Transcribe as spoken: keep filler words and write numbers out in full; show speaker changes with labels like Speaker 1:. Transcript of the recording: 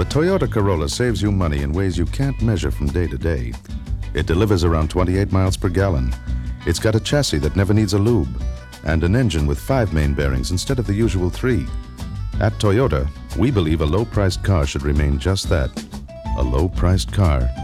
Speaker 1: The Toyota Corolla saves you money in ways you can't measure from day to day. It delivers around twenty-eight miles per gallon. It's got a chassis that never needs a lube and an engine with five main bearings instead of the usual three. At Toyota, we believe a low-priced car should remain just that, a low-priced car.